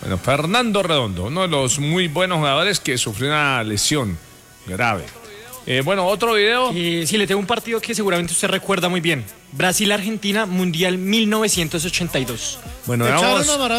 Bueno, Fernando Redondo, uno de los muy buenos jugadores que sufrió una lesión grave. Bueno, otro video. Sí, le tengo un partido que seguramente usted recuerda muy bien. Brasil-Argentina, Mundial 1982. Bueno, Echaron veamos. a